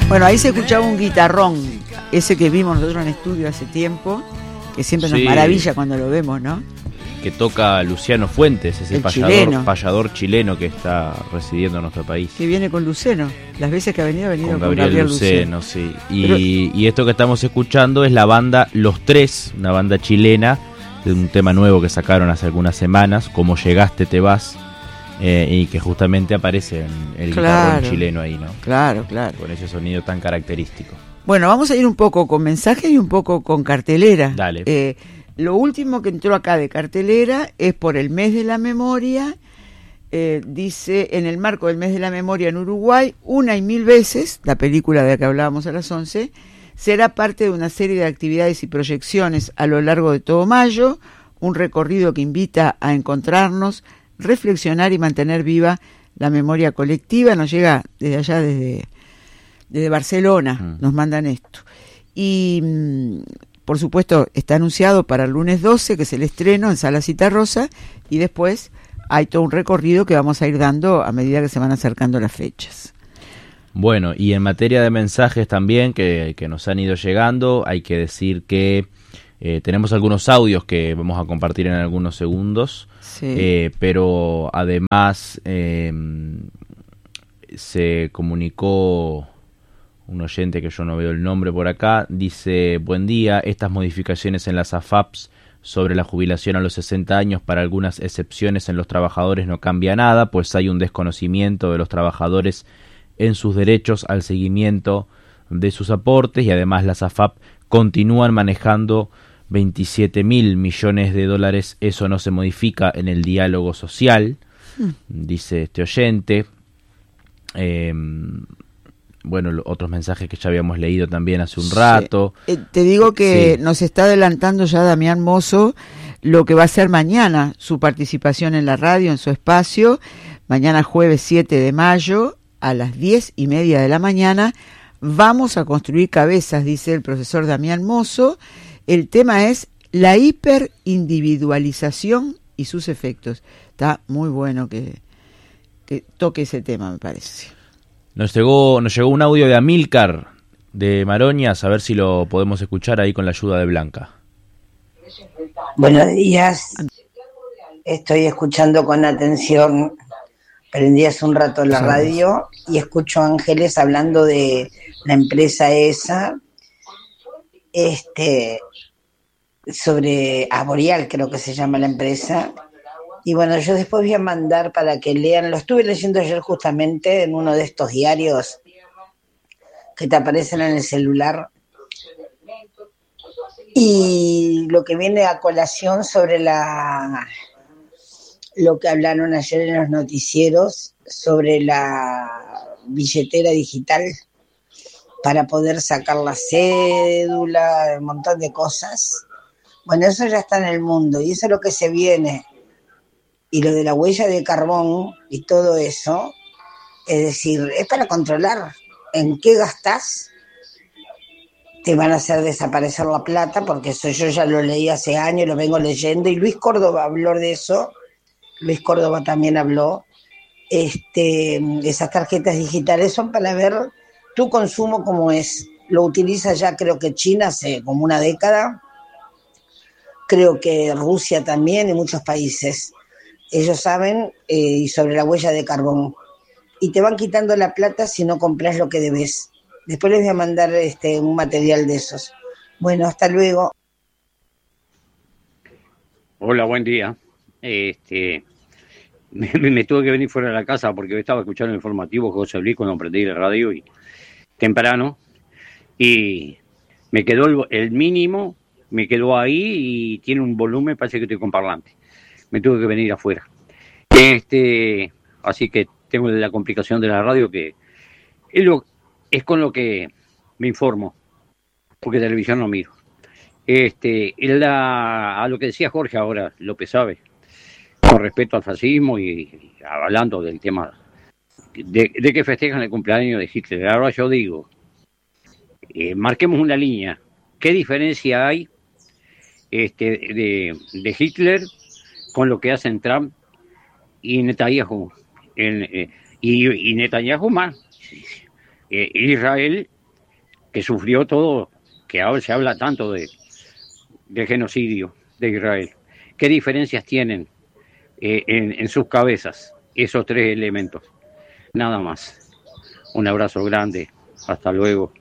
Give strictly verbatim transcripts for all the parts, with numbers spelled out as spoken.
Bueno, ahí se escuchaba un guitarrón, ese que vimos nosotros en estudio hace tiempo, que siempre nos Sí. maravilla cuando lo vemos, ¿no? Que toca Luciano Fuentes, ese El payador chileno. payador chileno que está residiendo en nuestro país. Que viene con Luceno. Las veces que ha venido, ha venido Con con Gabriel, Gabriel, Luceno, Luceno. sí. Y, Pero- y esto que estamos escuchando es la banda Los Tres, una banda chilena, de un tema nuevo que sacaron hace algunas semanas, Como llegaste te vas, eh, y que justamente aparece en el Claro. guitarrón chileno ahí, ¿no? Claro, claro. Con ese sonido tan característico. Bueno, vamos a ir un poco con mensajes y un poco con cartelera. Dale. Eh, lo último que entró acá de cartelera es por el mes de la memoria. Eh, dice, en el marco del mes de la memoria en Uruguay, Una y Mil Veces, la película de la que hablábamos a las once, será parte de una serie de actividades y proyecciones a lo largo de todo mayo, un recorrido que invita a encontrarnos, reflexionar y mantener viva la memoria colectiva. Nos llega desde allá, desde, desde Barcelona, Mm. nos mandan esto. Y, mm, por supuesto, está anunciado para el lunes doce, que es el estreno en Sala Citarrosa, y después hay todo un recorrido que vamos a ir dando a medida que se van acercando las fechas. Bueno, y en materia de mensajes también que, que nos han ido llegando, hay que decir que eh, tenemos algunos audios que vamos a compartir en algunos segundos, Sí. eh, pero además eh, se comunicó un oyente que yo no veo el nombre por acá, dice: buen día, estas modificaciones en las A F A Ps sobre la jubilación a los sesenta años para algunas excepciones en los trabajadores no cambia nada, pues hay un desconocimiento de los trabajadores en sus derechos al seguimiento de sus aportes, y además las A F A P continúan manejando veintisiete mil millones de dólares. Eso no se modifica en el diálogo social, Mm. dice este oyente. Eh, bueno, lo- otros mensajes que ya habíamos leído también hace un Sí. rato. Eh, te digo que Sí. nos está adelantando ya Damián Mozo lo que va a ser mañana su participación en la radio, en su espacio, mañana jueves siete de mayo a las diez y media de la mañana. Vamos a construir cabezas, dice el profesor Damián Mozo. El tema es la hiperindividualización y sus efectos. Está muy bueno que, que toque ese tema, me parece. Nos llegó, nos llegó un audio de Amílcar de Maroñas, a ver si lo podemos escuchar ahí con la ayuda de Blanca. Buenos días, estoy escuchando con atención, prendí hace un rato la radio y escucho a Ángeles hablando de la empresa esa, este, sobre Arboreal creo que se llama la empresa, y bueno, yo después voy a mandar para que lean, lo estuve leyendo ayer justamente en uno de estos diarios que te aparecen en el celular, y lo que viene a colación sobre la lo que hablaron ayer en los noticieros sobre la billetera digital para poder sacar la cédula, un montón de cosas. Bueno, eso ya está en el mundo y eso es lo que se viene. Y lo de la huella de carbón y todo eso, es decir, es para controlar en qué gastás. Te van a hacer desaparecer la plata, porque eso yo ya lo leí hace años, lo vengo leyendo, y Luis Córdoba habló de eso, Luis Córdoba también habló, este, esas tarjetas digitales son para ver tu consumo cómo es, lo utiliza ya creo que China hace como una década, creo que Rusia también y muchos países, ellos saben, eh, y sobre la huella de carbón, y te van quitando la plata si no compras lo que debes. Después les voy a mandar este un material de esos. Bueno, hasta luego. Hola, buen día. Este, me, me tuve que venir fuera de la casa porque estaba escuchando el informativo que José Luis cuando prendí la radio y temprano, y me quedó el, el mínimo, me quedó ahí y tiene un volumen, parece que estoy con parlante. Me tuve que venir afuera. Este, así que tengo la complicación de la radio que es lo es con lo que me informo, porque televisión no miro. Este, la, a lo que decía Jorge ahora, López sabe, con respecto al fascismo y, y hablando del tema de, de que festejan el cumpleaños de Hitler. Ahora yo digo, eh, marquemos una línea. ¿Qué diferencia hay este, de, de Hitler con lo que hacen Trump y Netanyahu? En, eh, y, y Netanyahu más. Eh, Israel que sufrió todo, que ahora se habla tanto de, de genocidio de Israel. ¿Qué diferencias tienen eh, en, en sus cabezas esos tres elementos? Nada más. Un abrazo grande. Hasta luego.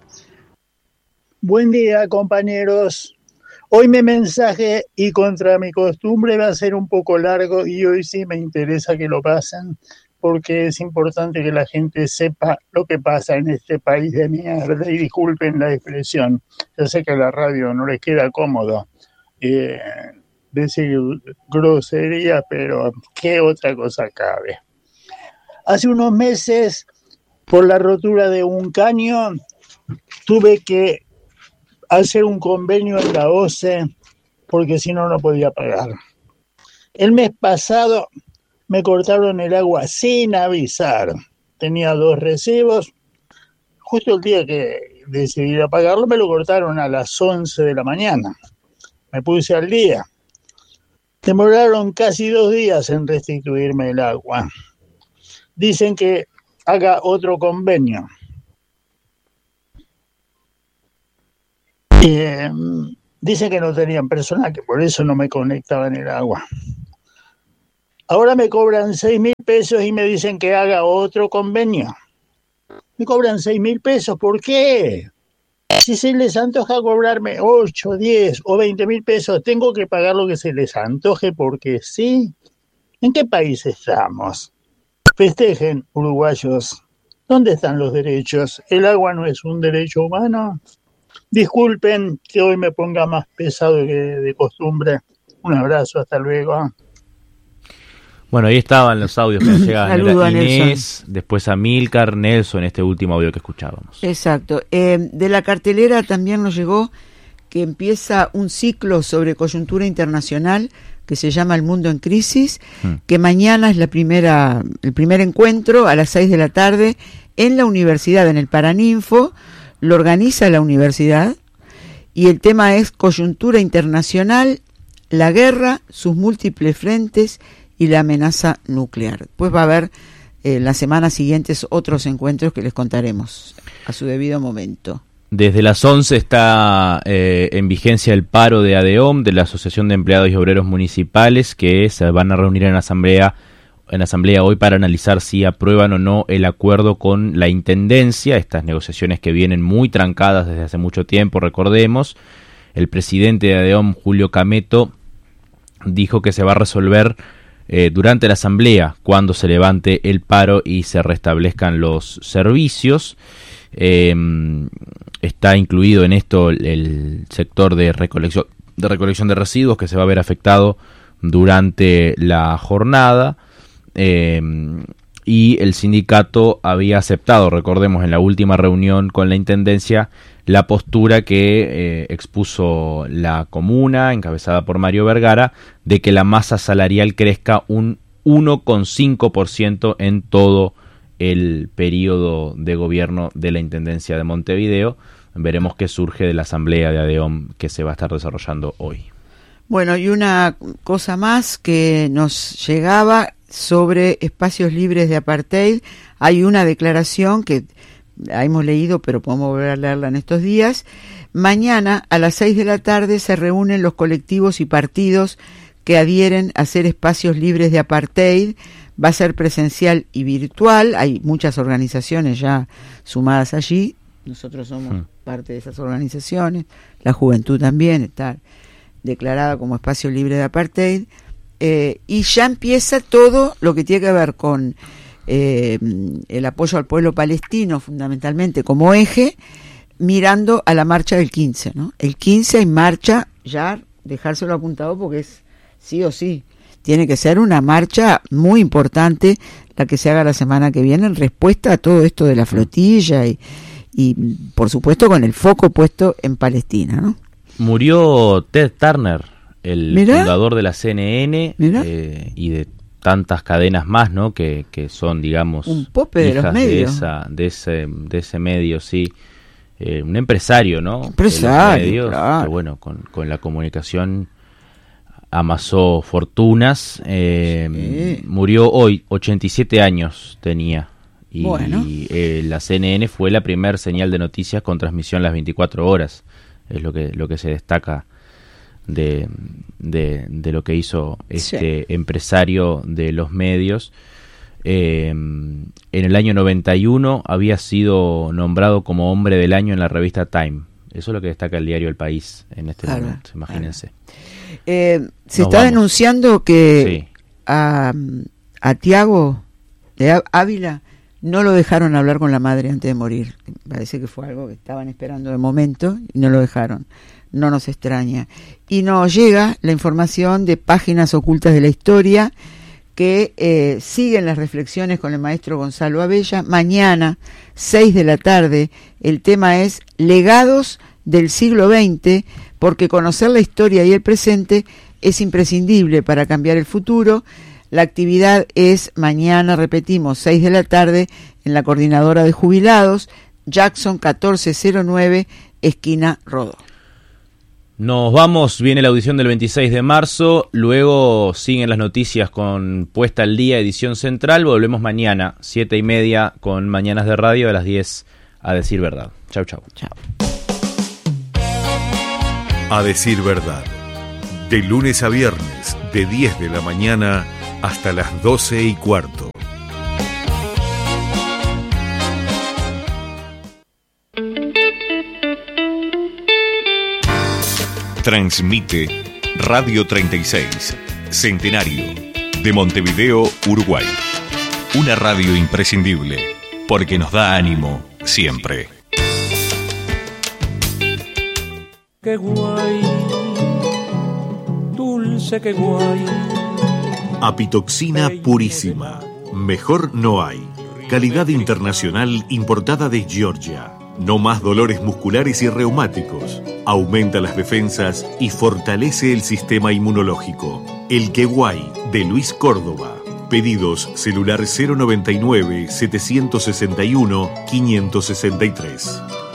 Buen día, compañeros. Hoy mi mensaje, y contra mi costumbre, va a ser un poco largo, y hoy sí me interesa que lo pasen, porque es importante que la gente sepa lo que pasa en este país de mierda, y disculpen la expresión. Yo sé que a la radio no les queda cómodo eh, decir grosería, pero ¿qué otra cosa cabe? Hace unos meses, por la rotura de un caño, tuve que hacer un convenio en la O C E porque si no, no podía pagar. El mes pasado me cortaron el agua sin avisar. Tenía dos recibos. Justo el día que decidí ir a pagarlo, me lo cortaron a las once de la mañana. Me puse al día. Demoraron casi dos días en restituirme el agua. Dicen que haga otro convenio. Eh, dicen que no tenían personal, que por eso no me conectaban el agua. Ahora me cobran seis mil pesos y me dicen que haga otro convenio. Me cobran seis mil pesos, ¿por qué? Si se les antoja cobrarme ocho, diez o veinte mil pesos, tengo que pagar lo que se les antoje porque sí. ¿En qué país estamos? Festejen, uruguayos. ¿Dónde están los derechos? ¿El agua no es un derecho humano? Disculpen que hoy me ponga más pesado que de costumbre. Un abrazo, hasta luego. Bueno, ahí estaban los audios que nos llegaban. Saludo a Inés, Nelson. después a Milcar, Nelson, este último audio que escuchábamos. Exacto. Eh, de la cartelera también nos llegó que empieza un ciclo sobre coyuntura internacional que se llama El Mundo en Crisis, hmm. que mañana es la primera, el primer encuentro a las seis de la tarde en la universidad, en el Paraninfo. Lo organiza la universidad y el tema es coyuntura internacional, la guerra, sus múltiples frentes y la amenaza nuclear. Pues va a haber eh, las semanas siguientes otros encuentros que les contaremos a su debido momento. Desde las once está eh, en vigencia el paro de ADEOM, de la Asociación de Empleados y Obreros Municipales, que se van a reunir en asamblea en asamblea hoy para analizar si aprueban o no el acuerdo con la Intendencia, estas negociaciones que vienen muy trancadas desde hace mucho tiempo, recordemos. El presidente de ADEOM, Julio Cameto, dijo que se va a resolver eh, durante la asamblea cuando se levante el paro y se restablezcan los servicios. Eh, está incluido en esto el, el sector de recolección, de recolección de residuos que se va a ver afectado durante la jornada. Eh, y el sindicato había aceptado, recordemos, en la última reunión con la Intendencia, la postura que eh, expuso la comuna, encabezada por Mario Vergara, de que la masa salarial crezca un uno coma cinco por ciento en todo el periodo de gobierno de la Intendencia de Montevideo. Veremos qué surge de la asamblea de ADEOM que se va a estar desarrollando hoy. Bueno, y una cosa más que nos llegaba sobre espacios libres de apartheid. Hay una declaración que hemos leído, pero podemos volver a leerla en estos días. Mañana a las seis de la tarde se reúnen los colectivos y partidos que adhieren a ser espacios libres de apartheid. Va a ser presencial y virtual. Hay muchas organizaciones ya sumadas allí. Nosotros somos hmm. parte de esas organizaciones. La juventud también está declarada como espacio libre de apartheid. Eh, y ya empieza todo lo que tiene que ver con eh, el apoyo al pueblo palestino, fundamentalmente como eje, mirando a la marcha del quince, ¿no? El quince hay marcha, ya dejárselo apuntado porque es sí o sí. Tiene que ser una marcha muy importante la que se haga la semana que viene en respuesta a todo esto de la flotilla y, y por supuesto con el foco puesto en Palestina, ¿no? Murió Ted Turner, el ¿Mirá? fundador de la C N N eh, y de tantas cadenas más, ¿no? Que, que son, digamos, un pope de los medios, de, esa, de, ese, de ese medio, sí. Eh, un empresario, ¿no? Empresario, medios, claro. Que, bueno, con, con la comunicación amasó fortunas. Eh, sí. Murió hoy, ochenta y siete años tenía. Y bueno. eh, la C N N fue la primer señal de noticias con transmisión las veinticuatro horas. Es lo que, lo que se destaca de, de, de lo que hizo este sí. empresario de los medios. Eh, en el año noventa y uno había sido nombrado como hombre del año en la revista Time. Eso es lo que destaca el diario El País en este claro, momento, imagínense. Claro. Eh, se Nos está vamos. denunciando que sí. a, a Tiago de Ávila no lo dejaron hablar con la madre antes de morir. Parece que fue algo que estaban esperando de momento y no lo dejaron. No nos extraña. Y nos llega la información de Páginas Ocultas de la Historia, que eh, siguen las reflexiones con el maestro Gonzalo Abella. Mañana, seis de la tarde, el tema es Legados del siglo veinte, porque conocer la historia y el presente es imprescindible para cambiar el futuro. La actividad es mañana, repetimos, seis de la tarde, en la Coordinadora de Jubilados, Jackson catorce cero nueve, esquina Rodó. Nos vamos, viene la audición del veintiséis de marzo, luego siguen las noticias con Puesta al Día, edición central. Volvemos mañana, siete y media, con Mañanas de Radio, a las diez, a Decir Verdad. Chau, chau. Chau. A Decir Verdad, de lunes a viernes, de diez de la mañana hasta las doce y cuarto. Transmite Radio treinta y seis, Centenario, de Montevideo, Uruguay. Una radio imprescindible, porque nos da ánimo siempre. Qué guay, dulce, qué guay. Apitoxina purísima, mejor no hay. Calidad internacional importada de Georgia. No más dolores musculares y reumáticos. Aumenta las defensas y fortalece el sistema inmunológico. El Queguay, de Luis Córdoba. Pedidos celular cero noventa y nueve, setecientos sesenta y uno, quinientos sesenta y tres.